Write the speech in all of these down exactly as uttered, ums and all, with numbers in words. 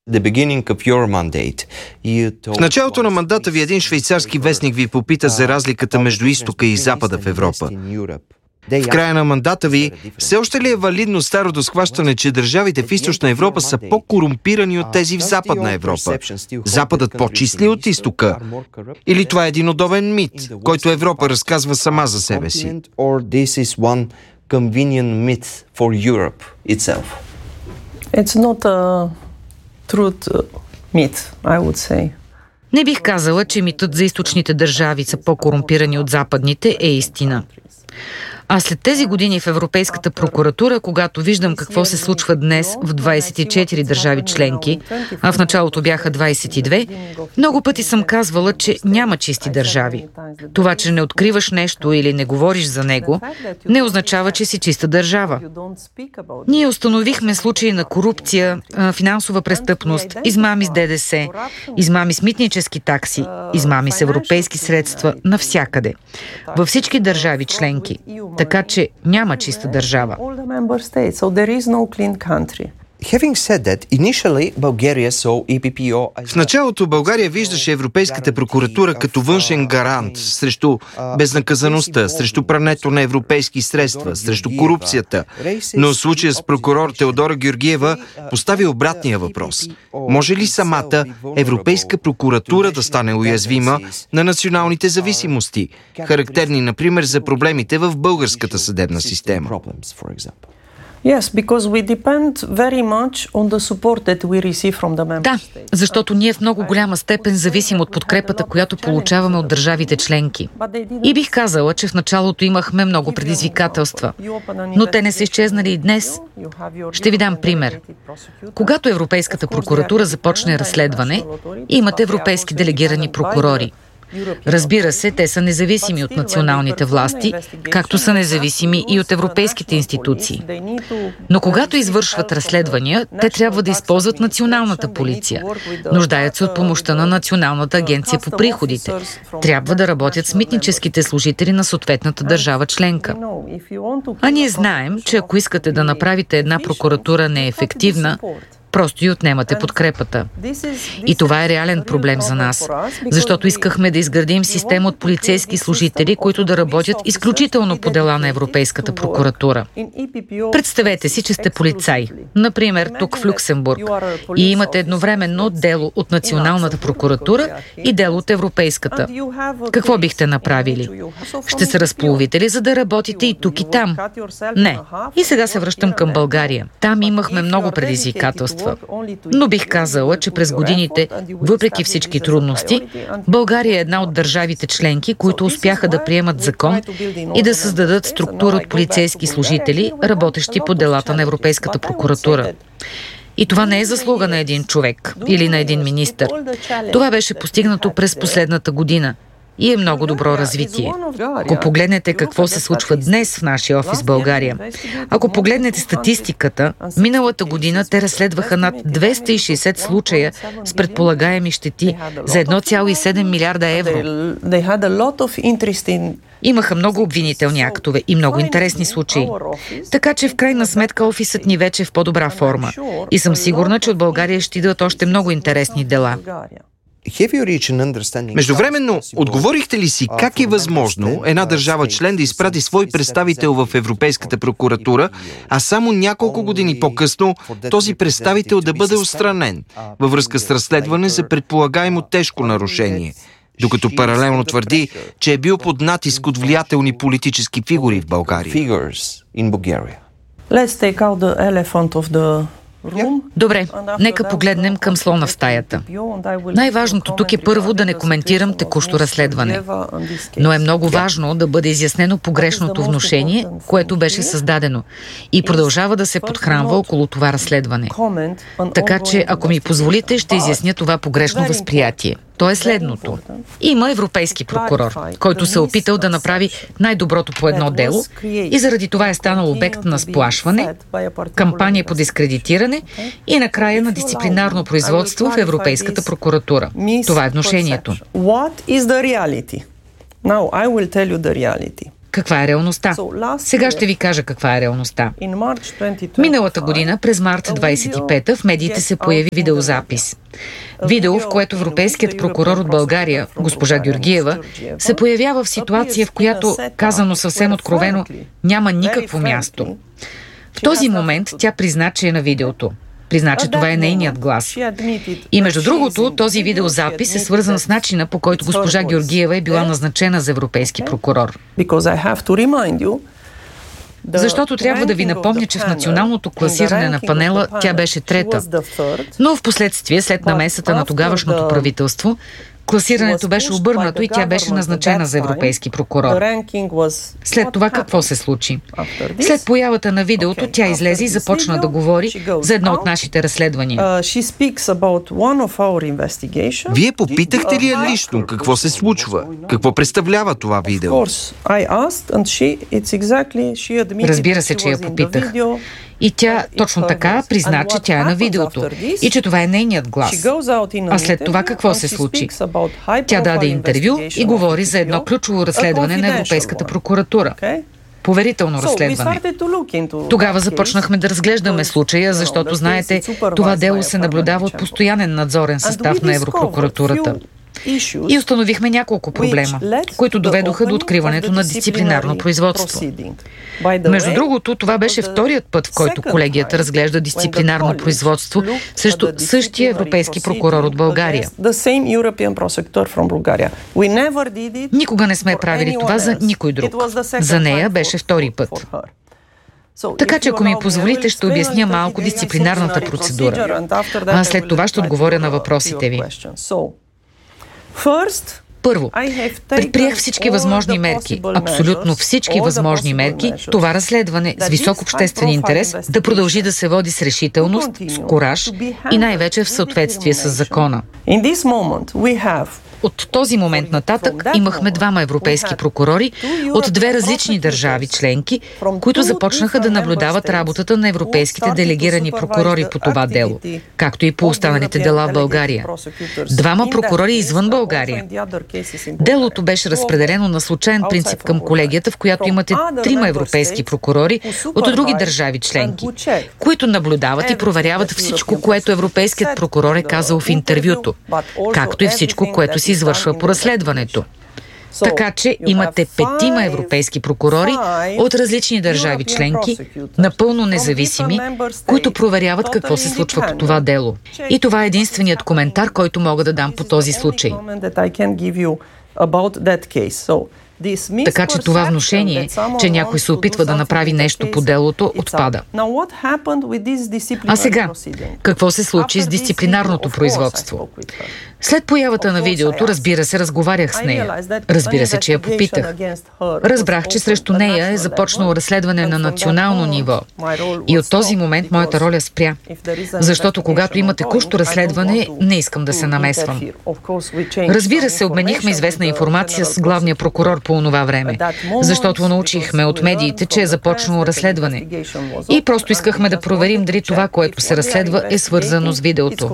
В началото на мандата ви един швейцарски вестник ви попита за разликата между изтока и запада в Европа. В края на мандата ви, все още ли е валидно старото схващане, че държавите в източна Европа са по-корумпирани от тези в западна Европа? Западът по-чист ли от изтока? Или това е един удобен мит, който Европа разказва сама за себе си? It's not a truth myth, I would say. Не бих казала, че митът за източните държави са по-корумпирани от западните е истина. А след тези години в Европейската прокуратура, когато виждам какво се случва днес в двадесет и четири държави членки, а в началото бяха двадесет и две, много пъти съм казвала, че няма чисти държави. Това, че не откриваш нещо или не говориш за него, не означава, че си чиста държава. Ние установихме случаи на корупция, финансова престъпност, измами с ДДС, измами с митнически такси, измами с европейски средства навсякъде. Във всички държави членки. Така че няма чиста държава. В началото България виждаше Европейската прокуратура като външен гарант срещу безнаказаността, срещу прането на европейски средства, срещу корупцията. Но случая с прокурор Теодора Георгиева постави обратния въпрос. Може ли самата Европейска прокуратура да стане уязвима на националните зависимости, характерни, например, за проблемите в българската съдебна система? Yes, because we depend very much on the support that we receive from the member states. Да, защото ние в много голяма степен зависим от подкрепата, която получаваме от държавите членки. И бих казала, че в началото имахме много предизвикателства, но те не са изчезнали и днес. Ще ви дам пример. Когато Европейската прокуратура започне разследване, имат европейски делегирани прокурори. Разбира се, те са независими от националните власти, както са независими и от европейските институции. Но когато извършват разследвания, те трябва да използват националната полиция. Нуждаят се от помощта на Националната агенция по приходите. Трябва да работят с митническите служители на съответната държава членка. А ние знаем, че ако искате да направите една прокуратура неефективна, просто и отнемате подкрепата. И това е реален проблем за нас, защото искахме да изградим система от полицейски служители, които да работят изключително по дела на Европейската прокуратура. Представете си, че сте полицай, например тук в Люксембург, и имате едновременно дело от Националната прокуратура и дело от Европейската. Какво бихте направили? Ще се разполовите ли, за да работите и тук и там? Не. И сега се връщам към България. Там имахме много предизвикателства. Но бих казала, че през годините, въпреки всички трудности, България е една от държавите членки, които успяха да приемат закон и да създадат структура от полицейски служители, работещи по делата на Европейската прокуратура. И това не е заслуга на един човек или на един министър. Това беше постигнато през последната година. И е много добро развитие. Ако погледнете какво се случва днес в нашия офис в България, ако погледнете статистиката, миналата година те разследваха над двеста и шейсет случая с предполагаеми щети за едно цяло и седем милиарда евро. Имаха много обвинителни актове и много интересни случаи. Така че в крайна сметка офисът ни вече е в по-добра форма. И съм сигурна, че от България ще идват още много интересни дела. Междувременно, отговорихте ли си как е възможно една държава член да изпрати свой представител в Европейската прокуратура, а само няколко години по-късно този представител да бъде отстранен във връзка с разследване за предполагаемо тежко нарушение, докато паралелно твърди, че е бил под натиск от влиятелни политически фигури в България? Let's take out the elephant of the Добре, нека погледнем към слона в стаята. Най-важното тук е първо да не коментирам текущо разследване. Но е много важно да бъде изяснено погрешното внушение, което беше създадено и продължава да се подхранва около това разследване. Така че, ако ми позволите, ще изясня това погрешно възприятие. То е следното. Има европейски прокурор, който се е опитал да направи най-доброто по едно дело и заради това е станал обект на сплашване, кампания по дискредитиране и накрая на дисциплинарно производство в Европейската прокуратура. Това е внушението. каква е реалността. Сега ще ви кажа каква е реалността. Миналата година, през март двадесет и пета, в медиите се появи видеозапис. Видео, в което европейският прокурор от България, госпожа Георгиева, се появява в ситуация, в която, казано съвсем откровено, няма никакво място. В този момент тя призна, че е на видеото. Призна, че това е нейният глас. И между другото, този видеозапис е свързан с начина, по който госпожа Георгиева е била назначена за европейски прокурор. Защото трябва да ви напомня, че в националното класиране на панела тя беше трета. Но в последствие, след намесата на тогавашното правителство, класирането беше обърнато и тя беше назначена за европейски прокурор. След това какво се случи? След появата на видеото тя излезе и започна да говори за едно от нашите разследвания. Вие попитахте ли я лично какво се случва? Какво представлява това видео? Разбира се, че я попитах. И тя точно така призна, че тя е на видеото и че това е нейният глас. А след това какво се случи? Тя даде интервю и говори за едно ключово разследване на Европейската прокуратура. Поверително разследване. Тогава започнахме да разглеждаме случая, защото, знаете, това дело се наблюдава от постоянен надзорен състав на Европрокуратурата. И установихме няколко проблема, които доведоха до откриването на дисциплинарно производство. Между другото, това беше вторият път, в който колегията разглежда дисциплинарно производство срещу същия европейски прокурор от България. Никога не сме правили това за никой друг. За нея беше втори път. Така че, ако ми позволите, ще обясня малко дисциплинарната процедура, а след това ще отговоря на въпросите ви. Първо, предприех всички възможни мерки, абсолютно всички възможни мерки, това разследване с висок обществен интерес да продължи да се води с решителност, с кураж и най-вече в съответствие с закона. От този момент нататък имахме двама европейски прокурори от две различни държави членки, които започнаха да наблюдават работата на европейските делегирани прокурори по това дело, както и по останалите дела в България. Двама прокурори извън България. Делото беше разпределено на случайен принцип към колегията, в която имате трима европейски прокурори от други държави членки, които наблюдават и проверяват всичко, което европейският прокурор е казал в интервюто, както и всичко, което си извършва по разследването. Така че имате петима европейски прокурори от различни държави членки, напълно независими, които проверяват какво се случва по това дело. И това е единственият коментар, който мога да дам по този случай. Така че това внушение, че някой се опитва да направи нещо по делото, отпада. А сега, какво се случи с дисциплинарното производство? След появата на видеото, разбира се, разговарях с нея. Разбира се, че я попитах. Разбрах, че срещу нея е започнало разследване на национално ниво. И от този момент моята роля спря. Защото когато има текущо разследване, не искам да се намесвам. Разбира се, обменихме известна информация с главния прокурор по онова време, защото научихме от медиите, че е започнало разследване. И просто искахме да проверим дали това, което се разследва, е свързано с видеото.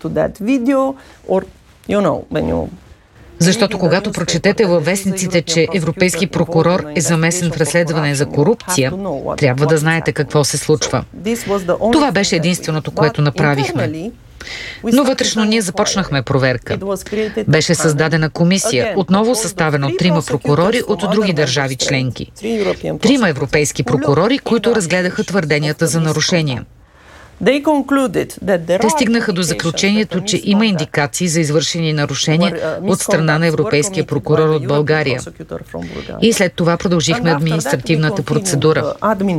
Защото когато прочетете във вестниците, че европейски прокурор е замесен в разследване за корупция, трябва да знаете какво се случва. Това беше единственото, което направихме. Но вътрешно ние започнахме проверка. Беше създадена комисия, отново съставена от трима прокурори от други държави членки. Трима европейски прокурори, които разгледаха твърденията за нарушения. Те стигнаха до заключението, че има индикации за извършени нарушения от страна на европейския прокурор от България. И след това продължихме административната процедура.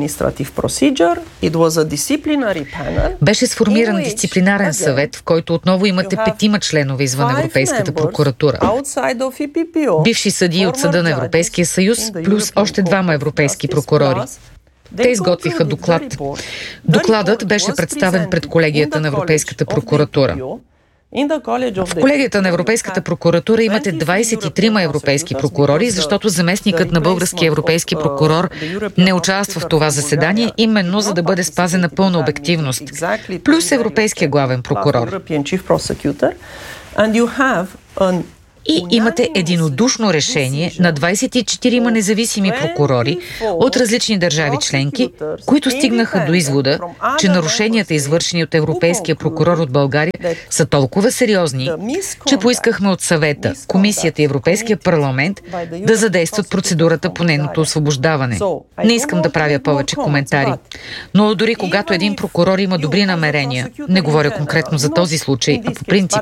Беше сформиран дисциплинарен съвет, в който отново имате петима членове извън Европейската прокуратура. Бивши съдии от Съда на Европейския съюз, плюс още двама европейски прокурори. Те изготвиха доклад. Докладът беше представен пред колегията на Европейската прокуратура. В колегията на Европейската прокуратура имате двадесет и трима европейски прокурори, защото заместникът на българския европейски прокурор не участва в това заседание, именно за да бъде спазена пълна обективност, плюс европейския главен прокурор. И имате единодушно решение на двадесет и четирима независими прокурори от различни държави членки, които стигнаха до извода, че нарушенията, извършени от европейския прокурор от България, са толкова сериозни, че поискахме от съвета, комисията и Европейския парламент да задействат процедурата по нейното освобождаване. Не искам да правя повече коментари, но дори когато един прокурор има добри намерения, не говоря конкретно за този случай, а по принцип,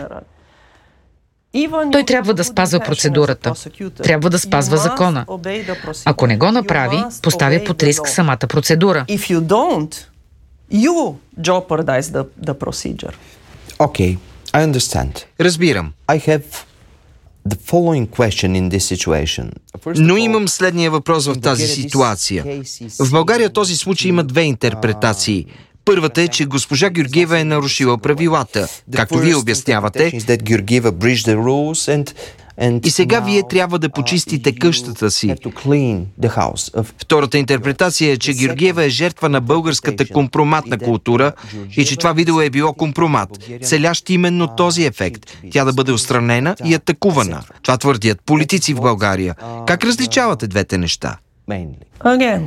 той трябва да спазва процедурата, трябва да спазва закона. Ако не го направи, поставя под риск самата процедура. Okay, I understand. Разбирам. I have the following question in this situation. Но имам следния въпрос в тази ситуация. В България този случай има две интерпретации. Първата е, че госпожа Георгиева е нарушила правилата. Както вие обяснявате, и сега вие трябва да почистите къщата си. Втората интерпретация е, че Георгиева е жертва на българската компроматна култура и че това видео е било компромат, целящ именно този ефект. Тя да бъде отстранена и атакувана. Това твърдят политици в България. Как различавате двете неща? Again.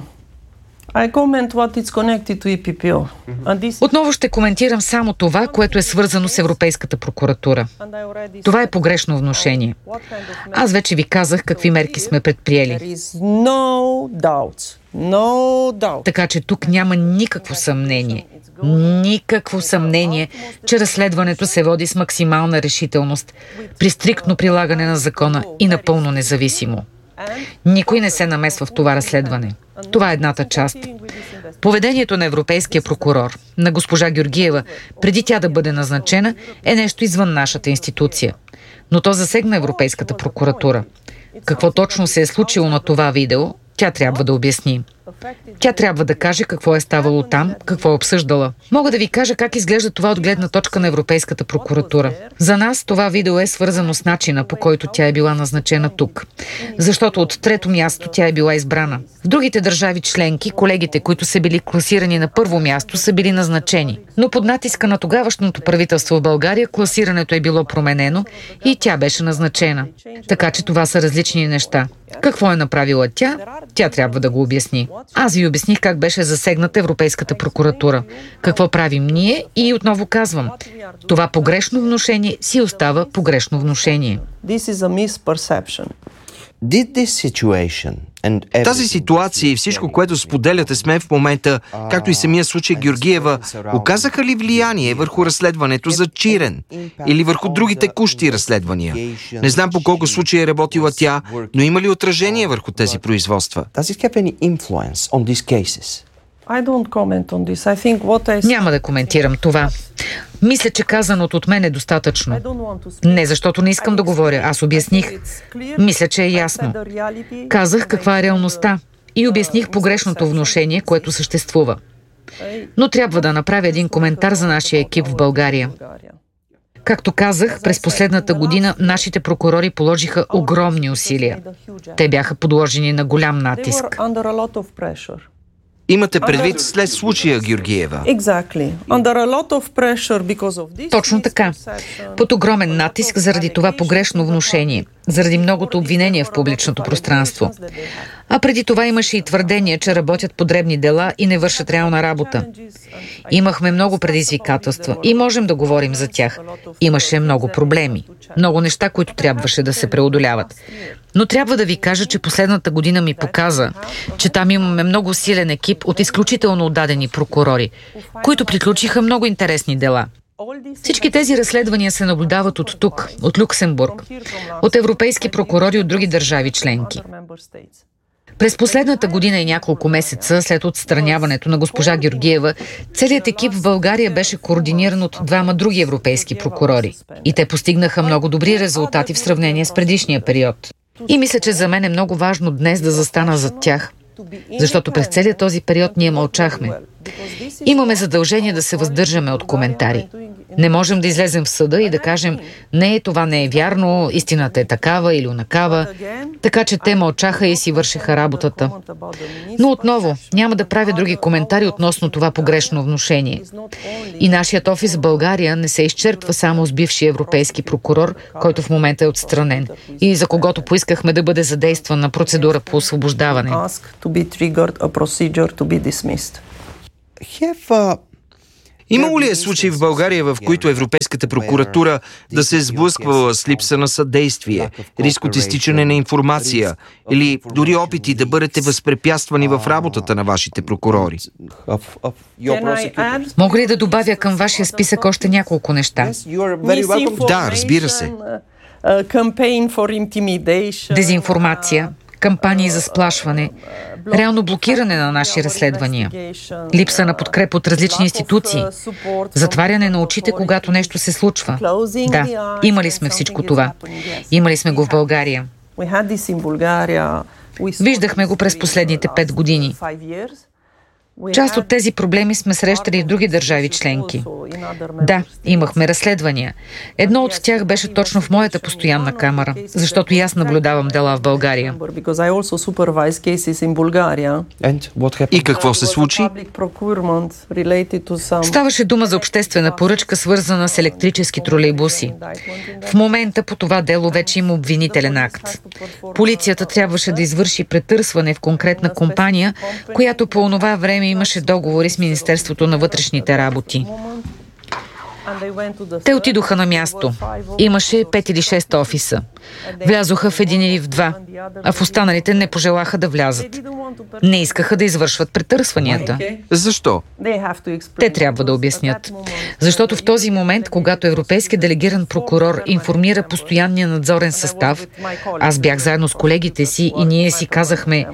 Отново ще коментирам само това, което е свързано с Европейската прокуратура. Това е погрешно внушение. Аз вече ви казах какви мерки сме предприели. Така че тук няма никакво съмнение. Никакво съмнение, че разследването се води с максимална решителност, при стриктно прилагане на закона и напълно независимо. Никой не се намесва в това разследване. Това е едната част. Поведението на европейския прокурор, на госпожа Георгиева, преди тя да бъде назначена, е нещо извън нашата институция. Но то засегна Европейската прокуратура. Какво точно се е случило на това видео, тя трябва да обясни. Тя трябва да каже какво е ставало там, какво е обсъждала. Мога да ви кажа как изглежда това от гледна точка на Европейската прокуратура. За нас това видео е свързано с начина, по който тя е била назначена тук. Защото от трето място тя е била избрана. В другите държави членки, колегите, които са били класирани на първо място, са били назначени. Но под натиска на тогавашното правителство в България, класирането е било променено и тя беше назначена. Така че това са различни неща. Какво е направила тя? Тя трябва да го обясни. Аз ви обясних как беше засегната Европейската прокуратура. Какво правим ние и отново казвам. Това погрешно внушение си остава погрешно внушение. Тази ситуация и всичко, което споделяте с мен в момента, както и самия случай Георгиева, оказаха ли влияние върху разследването за Чирен или върху други текущи разследвания? Не знам по колко случаи е работила тя, но има ли отражение върху тези производства? Няма да коментирам това. Мисля, че казаното от мен е достатъчно. Не защото не искам да говоря, аз обясних. Мисля, че е ясно. Казах каква е реалността и обясних погрешното внушение, което съществува. Но трябва да направя един коментар за нашия екип в България. Както казах, през последната година нашите прокурори положиха огромни усилия. Те бяха подложени на голям натиск. Имате предвид след случая Георгиева? Точно така. Под огромен натиск заради това погрешно внушение, заради многото обвинения в публичното пространство. А преди това имаше и твърдение, че работят по дребни дела и не вършат реална работа. Имахме много предизвикателства и можем да говорим за тях. Имаше много проблеми, много неща, които трябваше да се преодоляват. Но трябва да ви кажа, че последната година ми показа, че там имаме много силен екип от изключително отдадени прокурори, които приключиха много интересни дела. Всички тези разследвания се наблюдават от тук, от Люксембург, от европейски прокурори от други държави членки. През последната година и няколко месеца след отстраняването на госпожа Георгиева, целият екип в България беше координиран от двама други европейски прокурори. И те постигнаха много добри резултати в сравнение с предишния период. И мисля, че за мен е много важно днес да застана зад тях. Защото през целият този период ние мълчахме. Имаме задължение да се въздържаме от коментари. Не можем да излезем в съда и да кажем: не, това не е вярно, истината е такава или онакава, така че те мълчаха и си вършиха работата. Но отново, няма да правя други коментари относно това погрешно внушение. И нашият офис в България не се изчерпва само с бившия европейски прокурор, който в момента е отстранен, и за когото поискахме да бъде задействана процедура по освобождаване. Имало ли е случаи в България, в които Европейската прокуратура да се е сблъсквала с липса на съдействие, риск от изтичане на информация или дори опити да бъдете възпрепятствани в работата на вашите прокурори? Мога ли да добавя към вашия списък още няколко неща? Да, разбира се. Дезинформация, кампании за сплашване, реално блокиране на наши разследвания, липса на подкрепа от различни институции, затваряне на очите, когато нещо се случва. Да, имали сме всичко това. Имали сме го в България. Виждахме го през последните пет години. Част от тези проблеми сме срещали и в други държави членки. Да, имахме разследвания. Едно от тях беше точно в моята постоянна камара, защото и аз наблюдавам дела в България. И какво се случи? Ставаше дума за обществена поръчка, свързана с електрически тролейбуси. В момента по това дело вече има обвинителен акт. Полицията трябваше да извърши претърсване в конкретна компания, която по онова време имаше договори с Министерството на вътрешните работи. Те отидоха на място. Имаше пет или шест офиса. Влязоха в един или в два, а в останалите не пожелаха да влязат. Не искаха да извършват претърсванията. Защо? Те трябва да обяснят. Защото в този момент, когато европейски делегиран прокурор информира постоянния надзорен състав, аз бях заедно с колегите си и ние си казахме: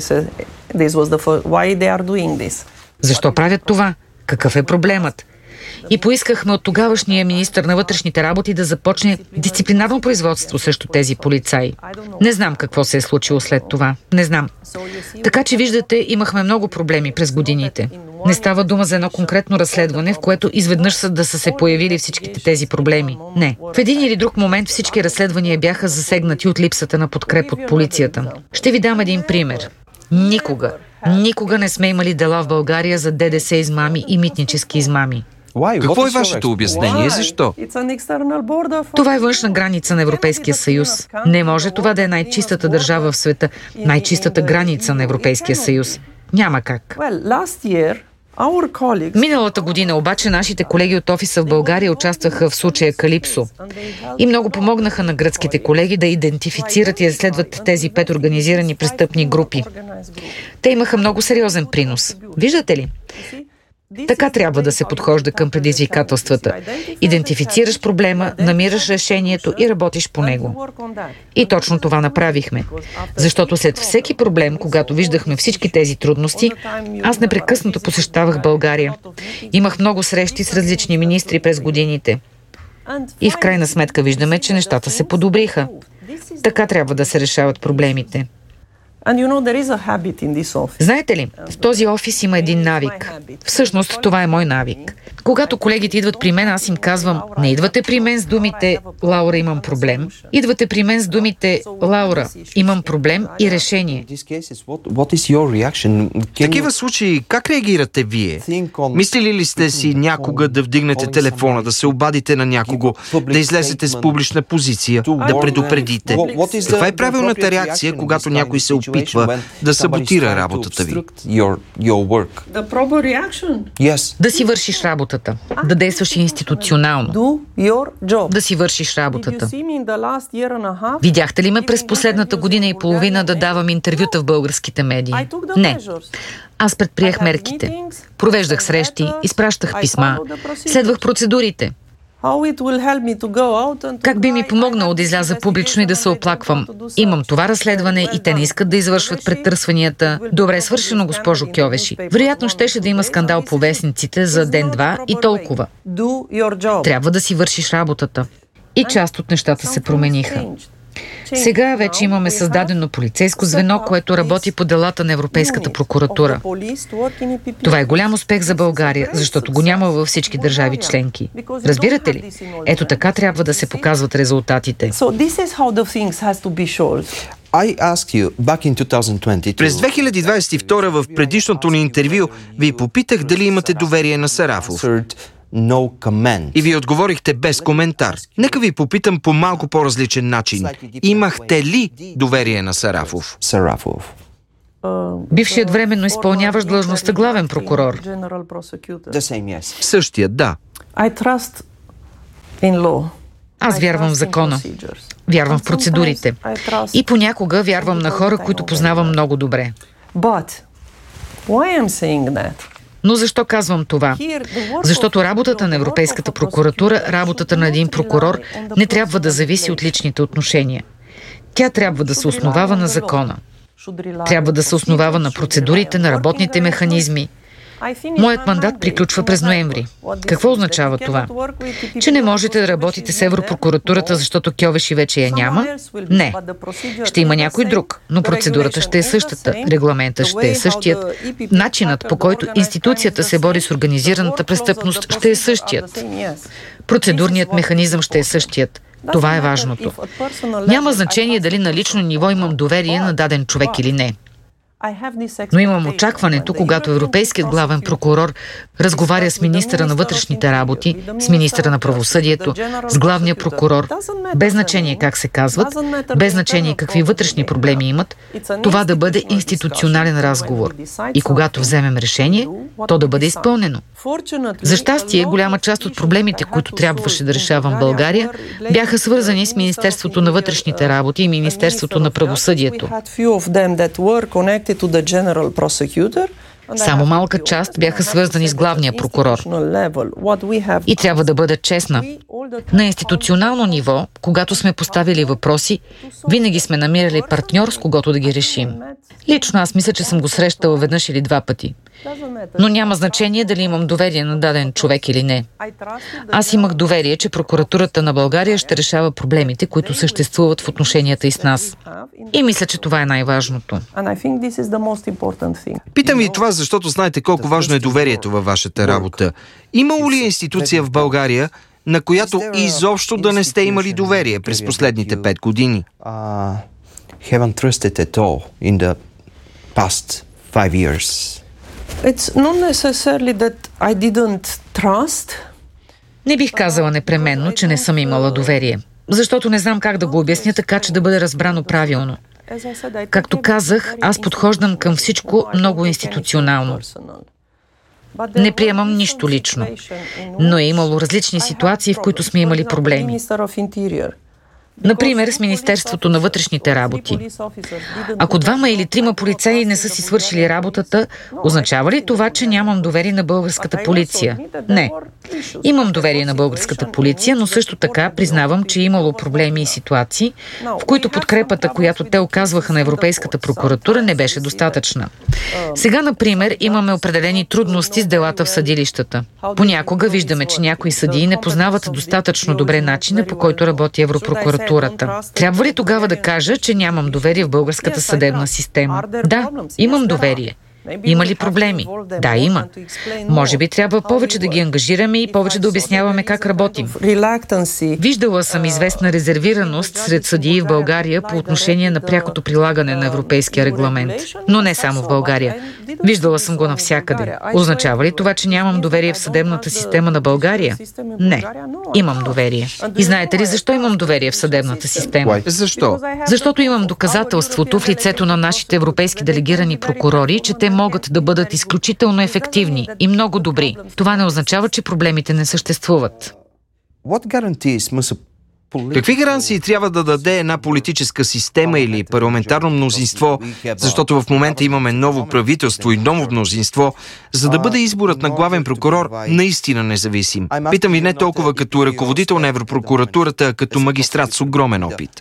защо правят това? Какъв е проблемът? И поискахме от тогавашния министър на вътрешните работи да започне дисциплинарно производство срещу тези полицаи. Не знам какво се е случило след това. Не знам. Така че виждате, имахме много проблеми през годините. Не става дума за едно конкретно разследване, в което изведнъж са да са се появили всичките тези проблеми. Не. В един или друг момент всички разследвания бяха засегнати от липсата на подкреп от полицията. Ще ви дам един пример. Никога, никога не сме имали дела в България за ДДС измами и митнически измами. Какво е вашето обяснение? Защо? Това е външна граница на Европейския съюз. Не може това да е най-чистата държава в света, най-чистата граница на Европейския съюз. Няма как. Миналата година обаче нашите колеги от офиса в България участваха в случая Калипсо и много помогнаха на гръцките колеги да идентифицират и разследват тези пет организирани престъпни групи. Те имаха много сериозен принос. Виждате ли? Така трябва да се подхожда към предизвикателствата. Идентифицираш проблема, намираш решението и работиш по него. И точно това направихме. Защото след всеки проблем, когато виждахме всички тези трудности, аз непрекъснато посещавах България. Имах много срещи с различни министри през годините. И в крайна сметка виждаме, че нещата се подобриха. Така трябва да се решават проблемите. Знаете ли, в този офис има един навик. Всъщност, това е мой навик. Когато колегите идват при мен, аз им казвам: не идвате при мен с думите "Лаура, имам проблем". Идвате при мен с думите "Лаура, имам проблем и решение". В такива случаи как реагирате вие? Мислили ли сте си някога да вдигнете телефона, да се обадите на някого, да излезете с публична позиция, да предупредите? Каква е правилната реакция, когато някой се опитва да саботира работата ви? Да си вършиш работата. Да действаш институционално. Да си вършиш работата. Видяхте ли ме през последната година и половина да давам интервюта в българските медии? Не. Аз предприех мерките. Провеждах срещи, изпращах писма, следвах процедурите. Как би ми помогнало да изляза публично и да се оплаквам? Имам това разследване и те не искат да извършват претърсванията. Добре свършено, госпожо Кьовеши. Вероятно щеше да има скандал по вестниците за ден-два и толкова. Трябва да си вършиш работата. И част от нещата се промениха. Сега вече имаме създадено полицейско звено, което работи по делата на Европейската прокуратура. Това е голям успех за България, защото го няма във всички държави членки. Разбирате ли? Ето така трябва да се показват резултатите. През две хиляди двадесет и втора в предишното ни интервю ви попитах дали имате доверие на Сарафов. No comment. И ви отговорихте без коментар. Нека ви попитам по малко по-различен начин. Имахте ли доверие на Сарафов? Сарафов. Бившият временно изпълняващ длъжността главен прокурор. Същият, да. Аз вярвам в закона. Вярвам в процедурите. И понякога вярвам на хора, които познавам много добре. Но защо казвам това? Защото работата на Европейската прокуратура, работата на един прокурор, не трябва да зависи от личните отношения. Тя трябва да се основава на закона. Трябва да се основава на процедурите, на работните механизми. Моят мандат приключва през ноември. Какво означава това? Че не можете да работите с Европрокуратурата, защото Кьовеши вече я няма? Не. Ще има някой друг, но процедурата ще е същата, регламентът ще е същият, начинът, по който институцията се бори с организираната престъпност, ще е същият. Процедурният механизъм ще е същият. Това е важното. Няма значение дали на лично ниво имам доверие на даден човек или не. Но имам очакването, когато Европейският главен прокурор разговаря с министъра на вътрешните работи, с министъра на правосъдието, с главния прокурор, без значение как се казват, без значение какви вътрешни проблеми имат, това да бъде институционален разговор. И когато вземем решение, то да бъде изпълнено. За щастие, голяма част от проблемите, които трябваше да решавам в България, бяха свързани с Министерството на вътрешните работи и Министерството на правосъдието. Само малка част бяха свързани с главния прокурор. И трябва да бъда честна. На институционално ниво, когато сме поставили въпроси, винаги сме намирали партньор, с когото да ги решим. Лично аз мисля, че съм го срещала веднъж или два пъти. Но няма значение дали имам доверие на даден човек или не. Аз имах доверие, че прокуратурата на България ще решава проблемите, които съществуват в отношенията и с нас. И мисля, че това е най-важното. Питам ви това, защото знаете колко важно е доверието във вашата работа. Имало ли е институция в България, на която изобщо да не сте имали доверие през последните пет години? Haven't trusted at all in the past five years. It's not necessarily that I didn't trust. Не бих казала непременно, че не съм имала доверие, защото не знам как да го обясня така, че да бъде разбрано правилно. Както казах, аз подхождам към всичко много институционално. Не приемам нищо лично, но е имало различни ситуации, в които сме имали проблеми. Например, с Министерството на вътрешните работи. Ако двама или трима полицаи не са си свършили работата, означава ли това, че нямам доверие на българската полиция? Не. Имам доверие на българската полиция, но също така признавам, че е имало проблеми и ситуации, в които подкрепата, която те оказваха на Европейската прокуратура, не беше достатъчна. Сега, например, имаме определени трудности с делата в съдилищата. Понякога виждаме, че някои съдии не познават достатъчно добре начина, по който работи Европрокуратура. Трябва ли тогава да кажа, че нямам доверие в българската съдебна система? Да, имам доверие. Има ли проблеми? Да, има. Може би трябва повече да ги ангажираме и повече да обясняваме как работим. Виждала съм известна резервираност сред съдии в България по отношение на прякото прилагане на европейския регламент. Но не само в България. Виждала съм го навсякъде. Означава ли това, че нямам доверие в съдебната система на България? Не. Имам доверие. И знаете ли защо имам доверие в съдебната система? Защо? Защото имам доказателството в лицето на нашите европейски делегирани прокурори, че те могат да бъдат изключително ефективни и много добри. Това не означава, че проблемите не съществуват. Какви гаранции трябва да даде една политическа система или парламентарно мнозинство, защото в момента имаме ново правителство и ново мнозинство, за да бъде изборът на главен прокурор наистина независим? Питам ви не толкова като ръководител на Европрокуратурата, а като магистрат с огромен опит.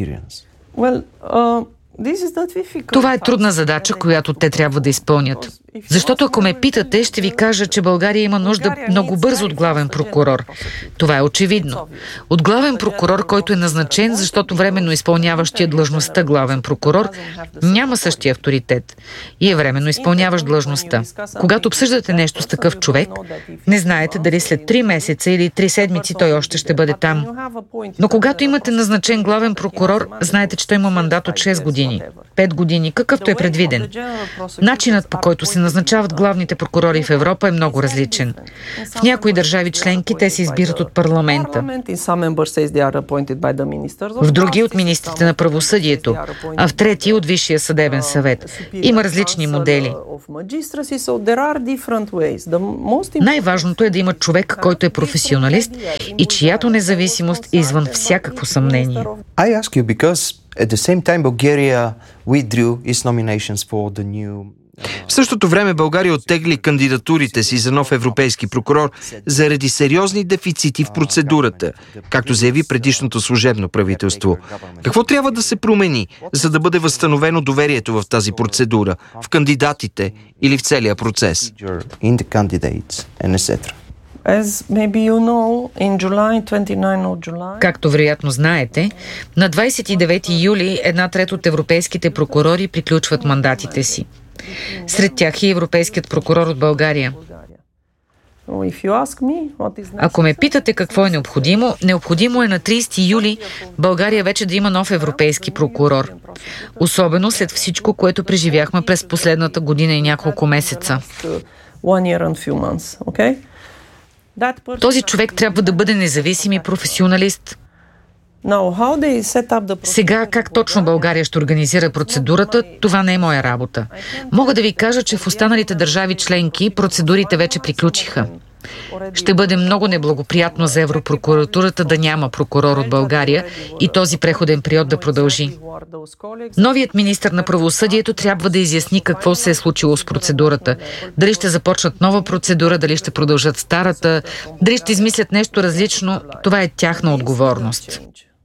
Това е трудна задача, която те трябва да изпълнят. Защото ако ме питате, ще ви кажа, че България има нужда много бързо от главен прокурор. Това е очевидно. От главен прокурор, който е назначен, защото временно изпълняващия длъжността главен прокурор няма същия авторитет и е временно изпълняващ длъжността. Когато обсъждате нещо с такъв човек, не знаете дали след три месеца или три седмици той още ще бъде там. Но когато имате назначен главен прокурор, знаете, че той има мандат от шест години, пет години, какъвто е предвиден. Начинът, по който се назначават главните прокурори в Европа, е много различен. В някои държави членки те се избират от парламента. В други от министрите на правосъдието, а в трети от Висшия съдебен съвет. Има различни модели. Най-важното е да има човек, който е професионалист и чиято независимост е извън всякакво съмнение. I ask you because at the same time Bulgaria withdrew its nominations for the new. В същото време България оттегли кандидатурите си за нов европейски прокурор заради сериозни дефицити в процедурата, както заяви предишното служебно правителство. Какво трябва да се промени, за да бъде възстановено доверието в тази процедура, в кандидатите или в целия процес? Както вероятно знаете, на двадесет и девети юли една трета от европейските прокурори приключват мандатите си. Сред тях и европейският прокурор от България. Ако ме питате какво е необходимо, необходимо е на тридесети юли България вече да има нов европейски прокурор. Особено след всичко, което преживяхме през последната година и няколко месеца. Този човек трябва да бъде независим и професионалист. Сега, как точно България ще организира процедурата, това не е моя работа. Мога да ви кажа, че в останалите държави членки процедурите вече приключиха. Ще бъде много неблагоприятно за Европрокуратурата да няма прокурор от България и този преходен период да продължи. Новият министър на правосъдието трябва да изясни какво се е случило с процедурата. Дали ще започнат нова процедура, дали ще продължат старата, дали ще измислят нещо различно, това е тяхна отговорност.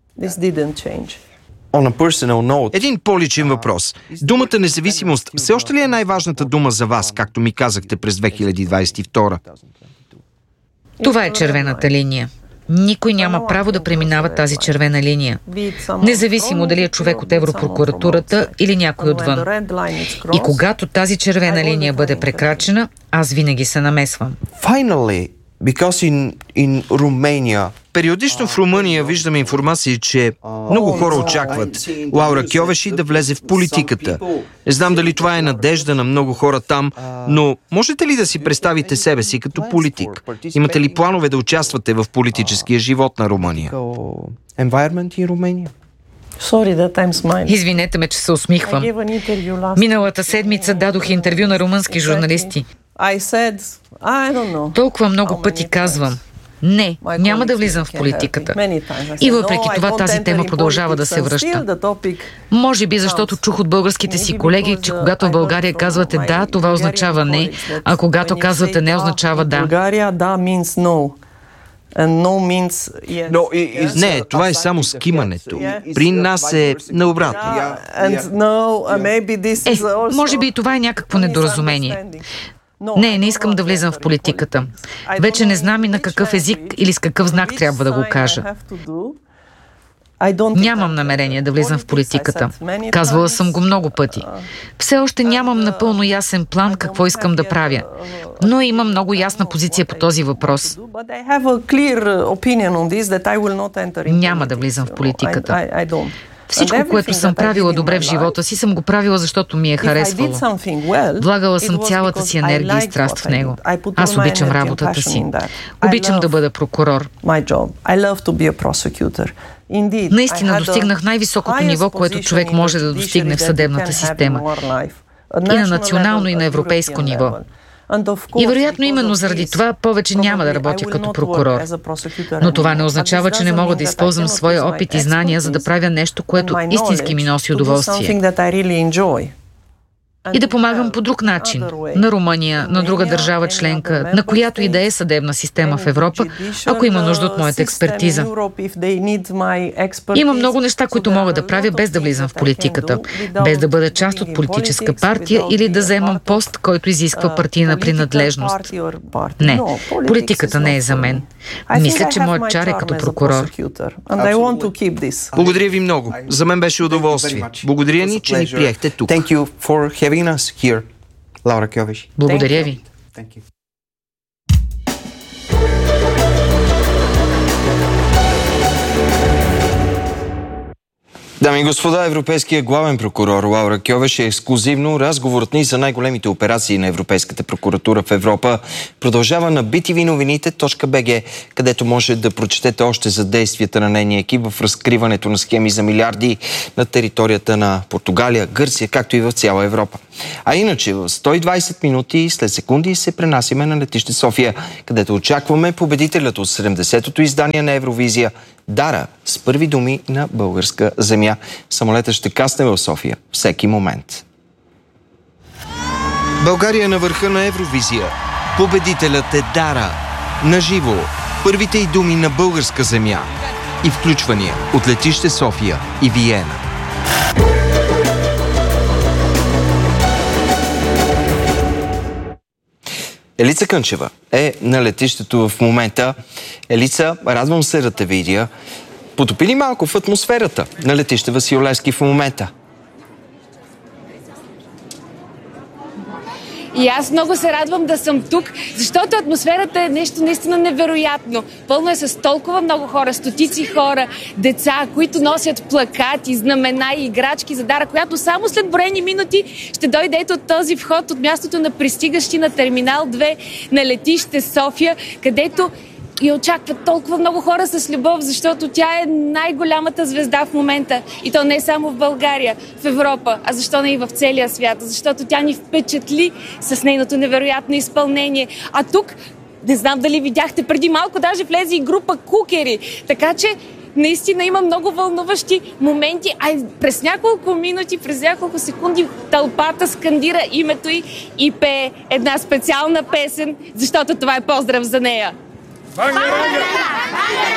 Един по-личен въпрос. Думата независимост все още ли е най-важната дума за вас, както ми казахте през две хиляди двадесет и втора? Това е червената линия. Никой няма право да преминава тази червена линия. Независимо дали е човек от Европрокуратурата или някой отвън. И когато тази червена линия бъде прекрачена, аз винаги се намесвам. Because in, in Romania... Периодично в Румъния виждаме информация, че много хора очакват Лаура Кьовеши да влезе в политиката. Не знам дали това е надежда на много хора там, но можете ли да си представите себе си като политик? Имате ли планове да участвате в политическия живот на Румъния? Извинете ме, че се усмихвам. Миналата седмица дадох интервю на румънски журналисти. Толкова много пъти казвам: не, няма да влизам в политиката. И въпреки това тази тема продължава да се връща. Може би защото чух от българските си колеги, че когато в България казвате да, това означава не, а когато казвате не, означава да. Не, това е само скимането. При нас е наобратно. Е, може би и това е някакво недоразумение. Не, не искам да влизам в политиката. Вече не знам и на какъв език или с какъв знак трябва да го кажа. Нямам намерение да влизам в политиката. Казвала съм го много пъти. Все още нямам напълно ясен план какво искам да правя, но имам много ясна позиция по този въпрос. Няма да влизам в политиката. Всичко, което съм правила добре в живота си, съм го правила, защото ми е харесвало. Влагала съм цялата си енергия и страст в него. Аз обичам работата си. Обичам да бъда прокурор. Наистина достигнах най-високото ниво, което човек може да достигне в съдебната система. И на национално, и на европейско ниво. И вероятно именно заради това повече няма да работя като прокурор. Но това не означава, че не мога да използвам своя опит и знания, за да правя нещо, което истински ми носи удоволствие. и да помагам по друг начин на Румъния, на друга държава членка, на която и да е съдебна система в Европа, ако има нужда от моята експертиза. Има много неща, които мога да правя без да влизам в политиката, без да бъда част от политическа партия или да заемам пост, който изисква партийна принадлежност. Не, политиката не е за мен. Мисля, че моят чар е като прокурор. Благодаря ви много. За мен беше удоволствие. Благодаря ни, че ни приехте тук. Благодаря ви. Дами и господа, европейският главен прокурор Лаура Кьовеш е ексклузивно. Разговорът ни за най-големите операции на Европейската прокуратура в Европа продължава на би ти ви новините точка би джи, където може да прочетете още за действията на нейния екип в разкриването на схеми за милиарди на територията на Португалия, Гърция, както и в цяла Европа. А иначе в сто и двайсет минути след секунди се пренасиме на летище София, където очакваме победителят от седемдесетото издание на Евровизия Дара с първи думи на българска земя. Самолетът ще касне в София всеки момент. България на върха на Евровизия. Победителят е Дара. Наживо. Първите й думи на българска земя. И включвания от летище София и Виена. Елица Кънчева е на летището в момента. Елица, радвам се да те видя. Потопи ли малко в атмосферата на летище Васил Левски в момента? И аз много се радвам да съм тук, защото атмосферата е нещо наистина невероятно. Пълно е с толкова много хора, стотици хора, деца, които носят плакати, знамена и играчки за Дара, която само след броени минути ще дойде ето от този вход от мястото на пристигащи на терминал две на летище София, където и очакват толкова много хора с любов, защото тя е най-голямата звезда в момента. И то не само в България, в Европа, а защо не и в целия свят. Защото тя ни впечатли с нейното невероятно изпълнение. А тук, не знам дали видяхте, преди малко даже влезе и група кукери. Така че наистина има много вълнуващи моменти, а през няколко минути, през няколко секунди тълпата скандира името й и пее една специална песен, защото това е поздрав за нея.